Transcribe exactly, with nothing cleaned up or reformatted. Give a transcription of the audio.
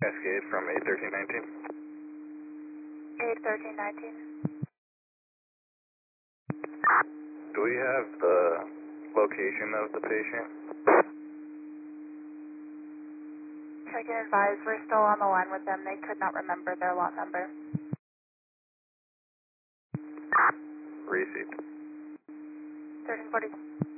Cascade from eight thirteen nineteen. eight thirteen nineteen. Do we have the location of the patient? I can advise we're still on the line with them. They could not remember their lot number. Received. thirteen forty.